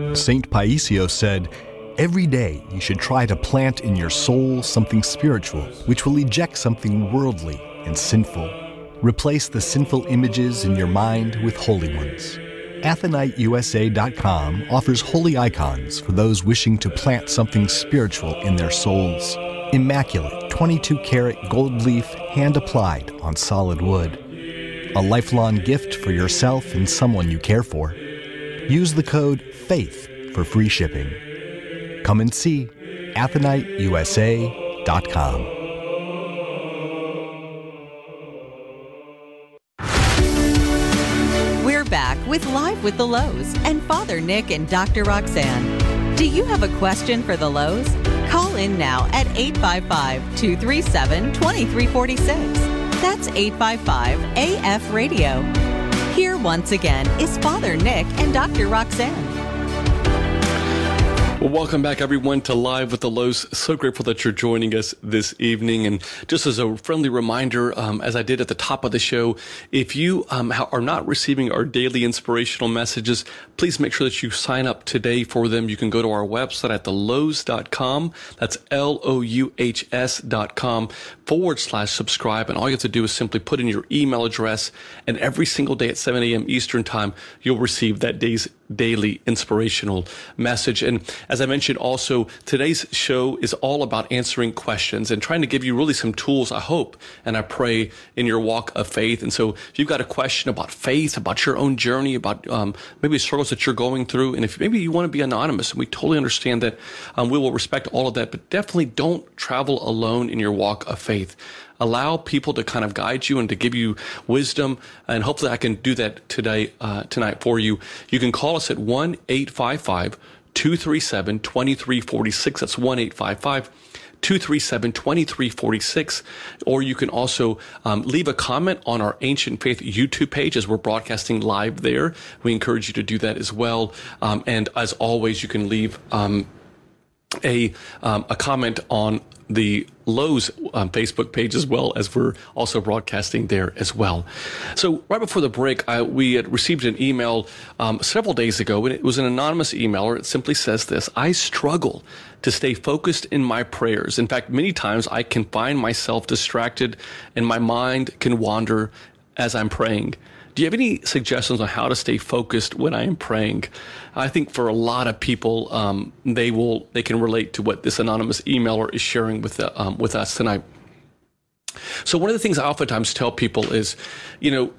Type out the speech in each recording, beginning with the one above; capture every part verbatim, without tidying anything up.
Saint Paisios said, "Every day you should try to plant in your soul something spiritual, which will eject something worldly and sinful. Replace the sinful images in your mind with holy ones." Athenite U S A dot com offers holy icons for those wishing to plant something spiritual in their souls. Immaculate twenty-two karat gold leaf hand-applied on solid wood. A lifelong gift for yourself and someone you care for. Use the code FAITH for free shipping. Come and see Athenite U S A dot com. We're back with Live with the Lows and Father Nick and Doctor Roxanne. Do you have a question for the Lows? Call in now at eight five five, two three seven, two three four six. That's eight five five A F radio. Here once again is Father Nick and Doctor Roxanne. Well, welcome back, everyone, to Live with the Lows. So grateful that you're joining us this evening. And just as a friendly reminder, um, as I did at the top of the show, if you um, are not receiving our daily inspirational messages, please make sure that you sign up today for them. You can go to our website at the lows dot com. That's L O U H S dot com forward slash subscribe. And all you have to do is simply put in your email address. And every single day at seven a.m. Eastern Time, you'll receive that day's daily inspirational message. And as I mentioned also, today's show is all about answering questions and trying to give you really some tools, I hope, and I pray, in your walk of faith. And so if you've got a question about faith, about your own journey, about um, maybe struggles that you're going through, and if maybe you want to be anonymous, and we totally understand that, um, we will respect all of that, but definitely don't travel alone in your walk of faith. Allow people to kind of guide you and to give you wisdom, and hopefully I can do that today, uh, tonight for you. You can call us at one eight five five, two three seven, two three four six. That's one eight five five, two three seven, two three four six. Or you can also um, leave a comment on our Ancient Faith YouTube page as we're broadcasting live there. We encourage you to do that as well. Um, and as always, you can leave um, a um, a comment on the Lows um, Facebook page as well, as we're also broadcasting there as well. So right before the break, I, we had received an email um, several days ago, and it was an anonymous emailer. It simply says this: "I struggle to stay focused in my prayers. In fact, many times I can find myself distracted and my mind can wander as I'm praying. Do you have any suggestions on how to stay focused when I am praying?" I think for a lot of people, um, they will they can relate to what this anonymous emailer is sharing with the, um, with us tonight. So one of the things I oftentimes tell people is, you know,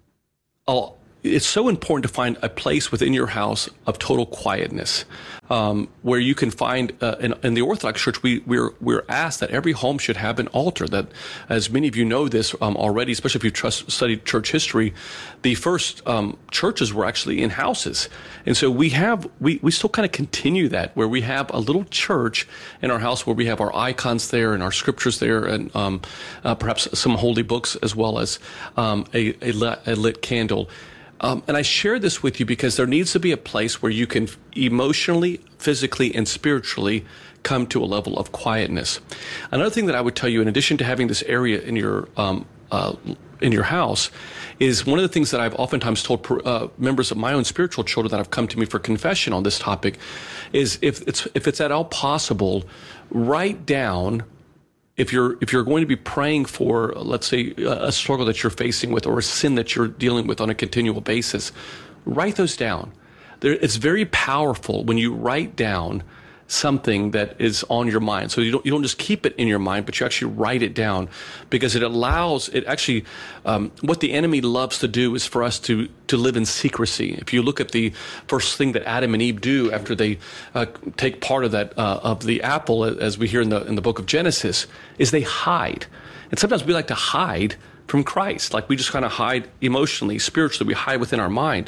I'll, it's so important to find a place within your house of total quietness, um, where you can find, uh, in, in the Orthodox Church, we, we're, we're asked that every home should have an altar. That, as many of you know this um, already, especially if you've trust, studied church history, the first um, churches were actually in houses. And so we have, we, we still kind of continue that, where we have a little church in our house where we have our icons there and our scriptures there, and um, uh, perhaps some holy books, as well as um, a, a, lit, a lit candle. Um, and I share this with you because there needs to be a place where you can emotionally, physically, and spiritually come to a level of quietness. Another thing that I would tell you, in addition to having this area in your um, uh, in your house, is one of the things that I've oftentimes told uh, members of my own spiritual children that have come to me for confession on this topic, is if it's if it's at all possible, write down. If you're if you're going to be praying for, let's say, a struggle that you're facing with, or a sin that you're dealing with on a continual basis, write those down. There, it's very powerful when you write down something that is on your mind. So you don't you don't just keep it in your mind, but you actually write it down, because it allows it actually. Um, what the enemy loves to do is for us to to live in secrecy. If you look at the first thing that Adam and Eve do after they uh, take part of that uh, of the apple, as we hear in the in the book of Genesis, is they hide. And sometimes we like to hide from Christ, like we just kind of hide emotionally, spiritually. We hide within our mind.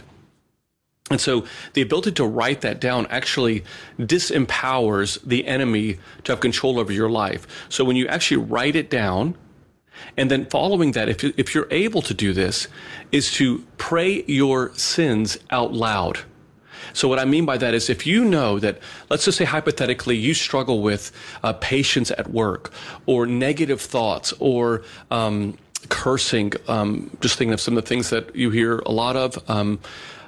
And so the ability to write that down actually disempowers the enemy to have control over your life. So when you actually write it down, and then following that, if, you, if you're able to do this, is to pray your sins out loud. So what I mean by that is, if you know that, let's just say hypothetically, you struggle with uh, patience at work, or negative thoughts, or um, cursing, um, just thinking of some of the things that you hear a lot of, um,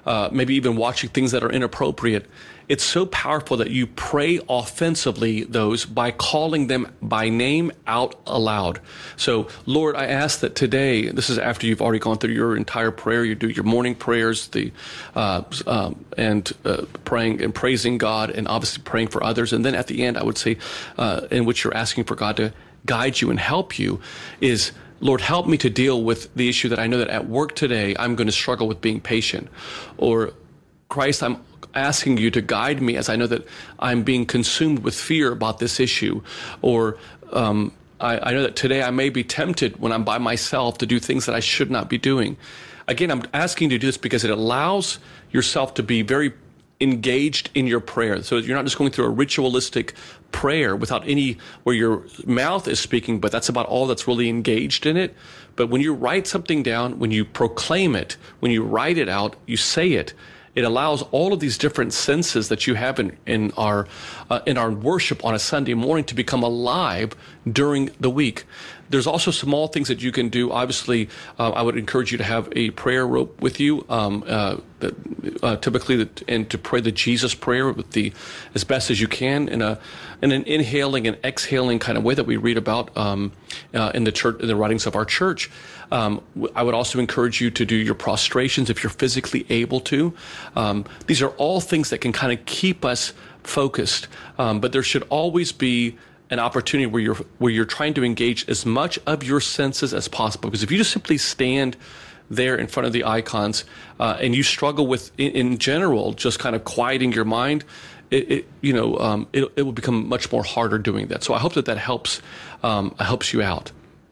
uh, maybe even watching things that are inappropriate. It's so powerful that you pray offensively those by calling them by name out aloud. So, Lord, I ask that today, this is after you've already gone through your entire prayer, you do your morning prayers, the uh, um, and uh, praying and praising God, and obviously praying for others. And then at the end, I would say, uh, in which you're asking for God to guide you and help you, is, Lord, help me to deal with the issue that I know that at work today, I'm going to struggle with being patient. Or, Christ, I'm asking you to guide me as I know that I'm being consumed with fear about this issue. Or um, I, I know that today I may be tempted when I'm by myself to do things that I should not be doing. Again, I'm asking you to do this because it allows yourself to be very engaged in your prayer. So you're not just going through a ritualistic prayer without any, where your mouth is speaking, but that's about all that's really engaged in it. But when you write something down, when you proclaim it, when you write it out, you say it, it allows all of these different senses that you have in, in our uh, in our worship on a Sunday morning to become alive during the week. There's also small things that you can do. Obviously, uh, I would encourage you to have a prayer rope with you, um, uh, uh, typically, the, and to pray the Jesus prayer with the as best as you can in a in an inhaling and exhaling kind of way that we read about um, uh, in the church, in the writings of our church. Um, I would also encourage you to do your prostrations if you're physically able to. Um, these are all things that can kind of keep us focused, um, but there should always be an opportunity where you're where you're trying to engage as much of your senses as possible. Because if you just simply stand there in front of the icons uh, and you struggle with, in, in general, just kind of quieting your mind, it, it you know um, it, it will become much more harder doing that. So I hope that that helps um, helps you out.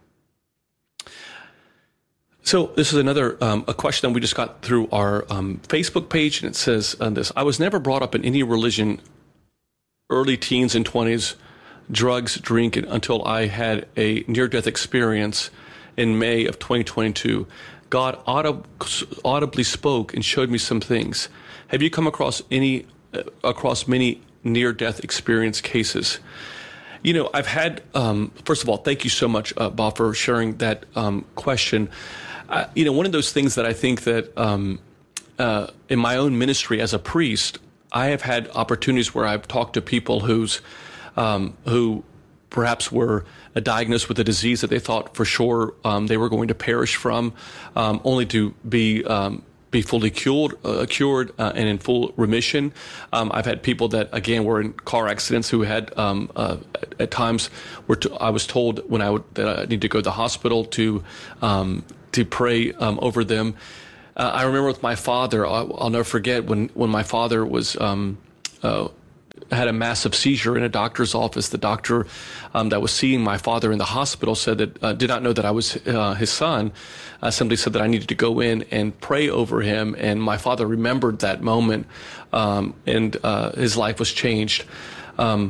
So this is another um, a question that we just got through our um, Facebook page, and it says uh, this: I was never brought up in any religion, early teens and twenties. Drugs, drink, until I had a near-death experience in May of twenty twenty-two. God audib- audibly spoke and showed me some things. Have you come across any, uh, across many near-death experience cases? You know, I've had, um, first of all, thank you so much, uh, Bob, for sharing that um, question. Uh, you know, one of those things that I think that um, uh, in my own ministry as a priest, I have had opportunities where I've talked to people who's Um, who perhaps were uh, diagnosed with a disease that they thought for sure um, they were going to perish from, um, only to be um, be fully cured, uh, cured uh, and in full remission. Um, I've had people that, again, were in car accidents who had um, uh, at, at times were t- I was told when I would that I need to go to the hospital to um, to pray um, over them. Uh, I remember with my father, I'll, I'll never forget when when my father was. Um, uh, had a massive seizure in a doctor's office. The doctor um, that was seeing my father in the hospital said that, uh, did not know that I was uh, his son. Uh, somebody said that I needed to go in and pray over him. And my father remembered that moment, um, and uh, his life was changed. Um,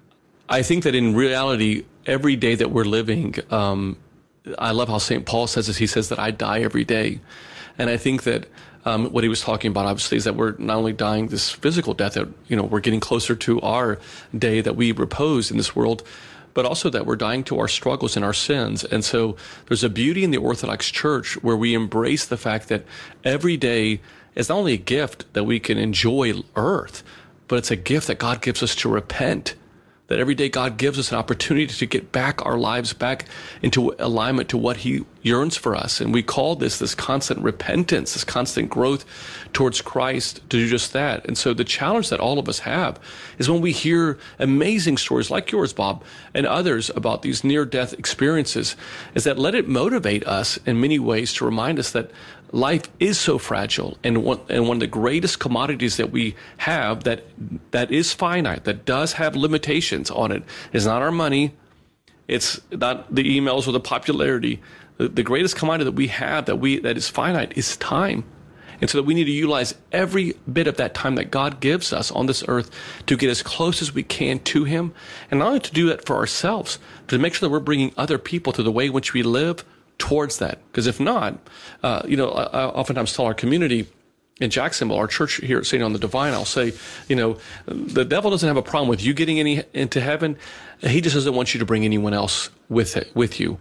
I think that in reality, every day that we're living, um, I love how Saint Paul says this. He says that I die every day. And I think that Um, what he was talking about, obviously, is that we're not only dying this physical death, that, you know, we're getting closer to our day that we repose in this world, but also that we're dying to our struggles and our sins. And so there's a beauty in the Orthodox Church where we embrace the fact that every day is not only a gift that we can enjoy earth, but it's a gift that God gives us to repent. That every day God gives us an opportunity to get back our lives back into alignment to what he yearns for us. And we call this this constant repentance, this constant growth towards Christ to do just that. And so the challenge that all of us have is when we hear amazing stories like yours, Bob, and others about these near-death experiences, is that let it motivate us in many ways to remind us that life is so fragile, and one, and one of the greatest commodities that we have that that is finite, that does have limitations on it, is not our money, it's not the emails or the popularity. The, the greatest commodity that we have that we that is finite is time. And so that we need to utilize every bit of that time that God gives us on this earth to get as close as we can to him, and not only to do that for ourselves, but to make sure that we're bringing other people to the way in which we live towards that. Because if not, uh, you know, I, I oftentimes tell our community in Jacksonville, our church here at Saint on the Divine, I'll say, you know, the devil doesn't have a problem with you getting any into heaven. He just doesn't want you to bring anyone else with it, with you.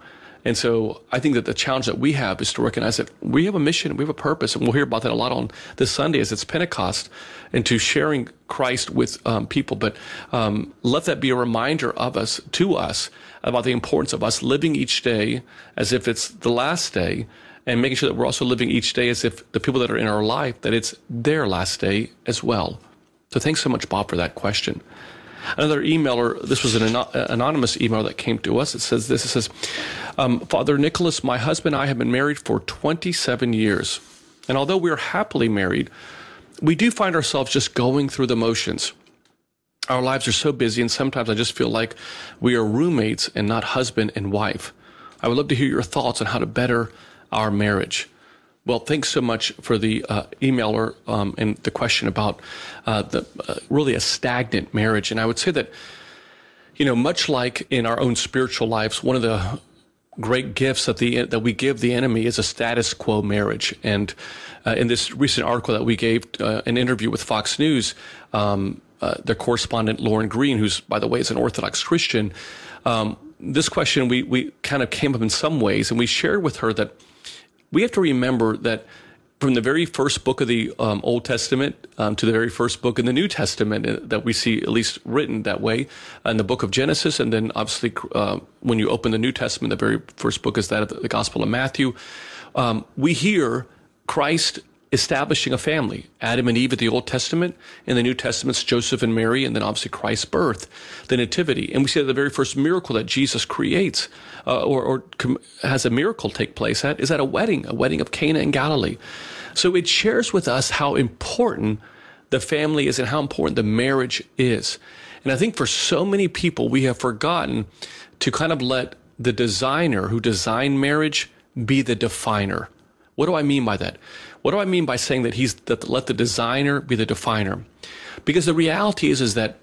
And so I think that the challenge that we have is to recognize that we have a mission, we have a purpose, and we'll hear about that a lot on this Sunday as it's Pentecost, and to sharing Christ with um, people. But um, let that be a reminder of us, to us, about the importance of us living each day as if it's the last day, and making sure that we're also living each day as if the people that are in our life, that it's their last day as well. So thanks so much, Bob, for that question. Another emailer, this was an anonymous email that came to us. It says this, it says, um, Father Nicholas, my husband and I have been married for twenty-seven years. And although we are happily married, we do find ourselves just going through the motions. Our lives are so busy, and sometimes I just feel like we are roommates and not husband and wife. I would love to hear your thoughts on how to better our marriage. Well, thanks so much for the uh, emailer um, and the question about uh, the uh, really a stagnant marriage. And I would say that, you know, much like in our own spiritual lives, one of the great gifts that the that we give the enemy is a status quo marriage. And uh, in this recent article that we gave uh, an interview with Fox News, um, uh, their correspondent Lauren Green, who's, by the way, is an Orthodox Christian, um, this question we we kind of came up in some ways, and we shared with her that we have to remember that from the very first book of the um, Old Testament um, to the very first book in the New Testament uh, that we see at least written that way, in the book of Genesis, and then obviously uh, when you open the New Testament, the very first book is that of the Gospel of Matthew, um, we hear Christ establishing a family. Adam and Eve at the Old Testament. In the New Testament's Joseph and Mary, and then obviously Christ's birth, the Nativity. And we see that the very first miracle that Jesus creates uh, or, or com- has a miracle take place at is at a wedding, a wedding of Cana in Galilee. So it shares with us how important the family is and how important the marriage is. And I think for so many people, we have forgotten to kind of let the designer who designed marriage be the definer. What do I mean by that? What do I mean by saying that he's that let the designer be the definer? Because the reality is, is that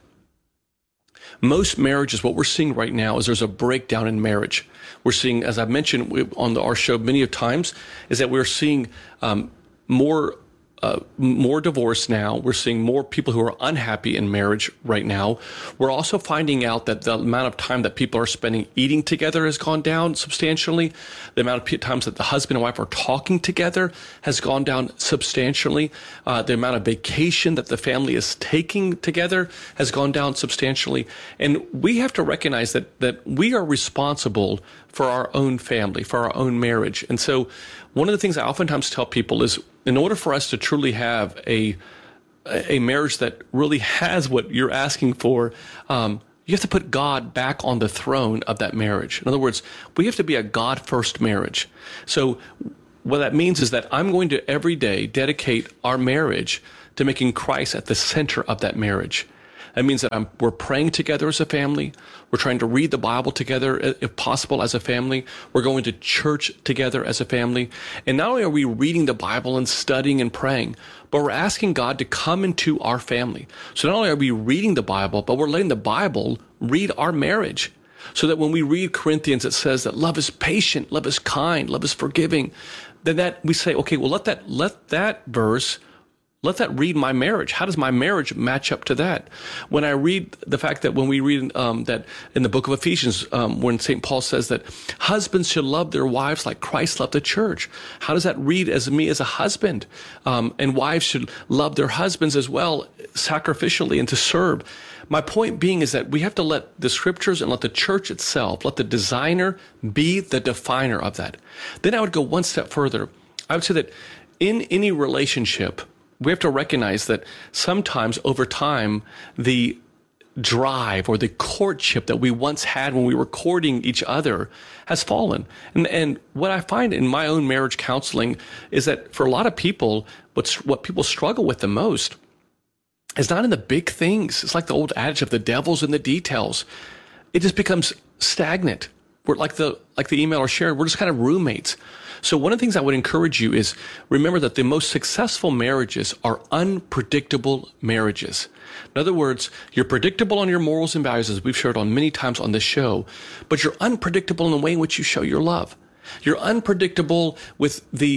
most marriages, what we're seeing right now is there's a breakdown in marriage. We're seeing, as I've mentioned on the, our show many of times, is that we're seeing um, more Uh, more divorce now. We're seeing more people who are unhappy in marriage right now. We're also finding out that the amount of time that people are spending eating together has gone down substantially. The amount of times that the husband and wife are talking together has gone down substantially. Uh, the amount of vacation that the family is taking together has gone down substantially. And we have to recognize that that we are responsible for our own family, for our own marriage. And so one of the things I oftentimes tell people is, in order for us to truly have a a marriage that really has what you're asking for, um, you have to put God back on the throne of that marriage. In other words, we have to be a God-first marriage. So what that means is that I'm going to every day dedicate our marriage to making Christ at the center of that marriage. That means that I'm, we're praying together as a family. We're trying to read the Bible together, if possible, as a family. We're going to church together as a family. And not only are we reading the Bible and studying and praying, but we're asking God to come into our family. So not only are we reading the Bible, but we're letting the Bible read our marriage. So that when we read Corinthians, it says that love is patient, love is kind, love is forgiving. Then that we say, okay, well, let that let that verse Let that read my marriage. How does my marriage match up to that? When I read the fact that when we read um, that in the book of Ephesians, um, when Saint Paul says that husbands should love their wives like Christ loved the church, how does that read as me as a husband? Um, and wives should love their husbands as well, sacrificially and to serve. My point being is that we have to let the scriptures and let the church itself, let the designer be the definer of that. Then I would go one step further. I would say that in any relationship, we have to recognize that sometimes over time, the drive or the courtship that we once had when we were courting each other has fallen. And, and what I find in my own marriage counseling is that for a lot of people, what's, what people struggle with the most is not in the big things. It's like the old adage of the devil's in the details. It just becomes stagnant. We're like the, like the emailer shared, we're just kind of roommates. So one of the things I would encourage you is remember that the most successful marriages are unpredictable marriages. In other words, you're predictable on your morals and values, as we've shared on many times on this show, but you're unpredictable in the way in which you show your love. You're unpredictable with the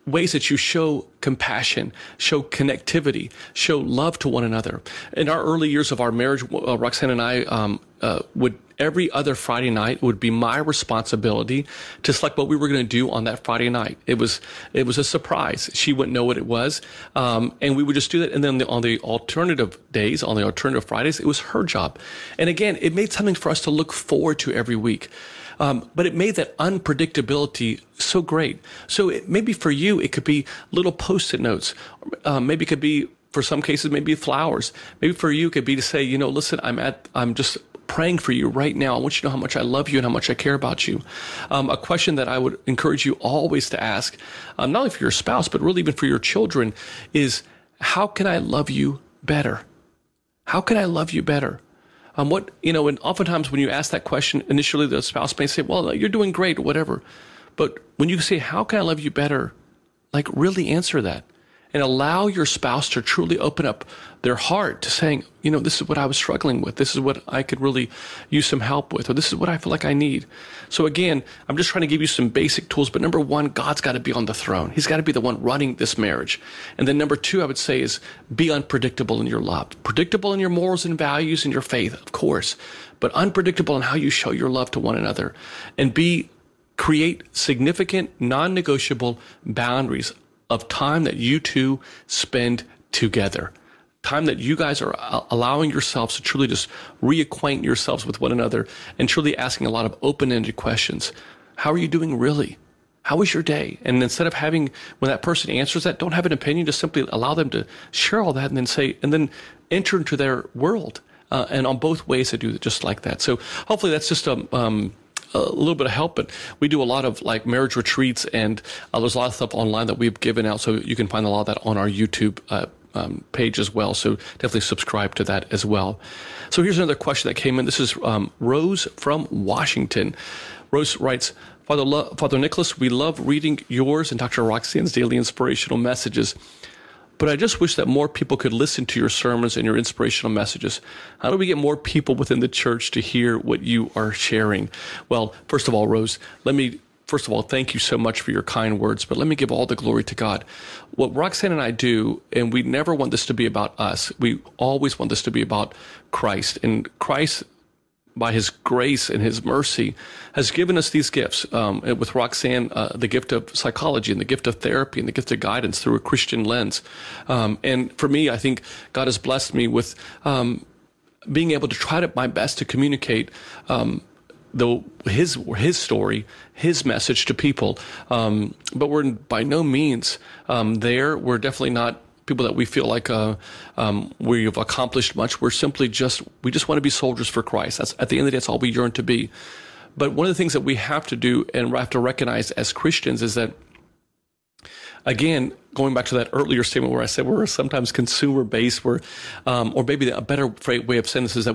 ways that you show compassion, show connectivity, show love to one another. In our early years of our marriage, uh, Roxanne and I um, uh, would every other Friday night it would be my responsibility to select what we were going to do on that Friday night. It was it was a surprise. She wouldn't know what it was, um, and we would just do that. And then the, on the alternative days, on the alternative Fridays, it was her job. And again, it made something for us to look forward to every week. Um, but it made that unpredictability so great. So it, maybe for you, it could be little Post-it notes. Um, maybe it could be, for some cases, maybe flowers. Maybe for you, it could be to say, you know, listen, I'm at, I'm just praying for you right now. I want you to know how much I love you and how much I care about you. Um, a question that I would encourage you always to ask, um, not only for your spouse, but really even for your children, is how can I love you better? How can I love you better? Um, what, you know, and oftentimes when you ask that question, initially the spouse may say, well, you're doing great, or whatever. But when you say, how can I love you better? Like, really answer that and allow your spouse to truly open up their heart to saying, you know, this is what I was struggling with. This is what I could really use some help with, or this is what I feel like I need. So again, I'm just trying to give you some basic tools. But number one, God's got to be on the throne. He's got to be the one running this marriage. And then number two, I would say, is be unpredictable in your love. Predictable in your morals and values and your faith, of course, but unpredictable in how you show your love to one another. And be create significant, non-negotiable boundaries of time that you two spend together. Time that you guys are allowing yourselves to truly just reacquaint yourselves with one another and truly asking a lot of open-ended questions. How are you doing really? How was your day? And instead of having, when that person answers that, don't have an opinion, just simply allow them to share all that and then say, and then enter into their world. Uh, and on both ways, they do it just like that. So hopefully that's just a, um, a little bit of help, but we do a lot of like marriage retreats, and uh, there's a lot of stuff online that we've given out. So you can find a lot of that on our YouTube uh, um, page as well. So definitely subscribe to that as well. So here's another question that came in. This is um, Rose from Washington. Rose writes, Father, Lo- Father Nicholas, we love reading yours and Doctor Roxanne's daily inspirational messages. But I just wish that more people could listen to your sermons and your inspirational messages. How do we get more people within the church to hear what you are sharing? Well, first of all, Rose, let me, first of all, thank you so much for your kind words, but let me give all the glory to God. What Roxanne and I do, and we never want this to be about us, we always want this to be about Christ. And Christ, by his grace and his mercy, has given us these gifts. Um, with Roxanne, uh, the gift of psychology and the gift of therapy and the gift of guidance through a Christian lens. Um, and for me, I think God has blessed me with um, being able to try to my best to communicate um, the his his story, his message to people. Um, but we're by no means um, there. We're definitely not people that we feel like uh, um, we've accomplished much. We're simply just, we just want to be soldiers for Christ. That's, at the end of the day, that's all we yearn to be. But one of the things that we have to do and we have to recognize as Christians is that, again, going back to that earlier statement where I said we're sometimes consumer-based, we're, um, or maybe a better way of saying this is that